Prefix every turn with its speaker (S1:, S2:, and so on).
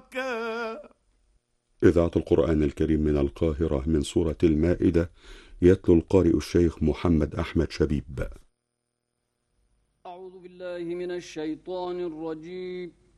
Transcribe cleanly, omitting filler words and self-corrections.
S1: بركة.
S2: إذاعة القرآن الكريم من القاهرة من سورة المائدة، يتلو القارئ الشيخ محمد أحمد شبيب.
S3: أعوذ بالله من الشيطان الرجيم.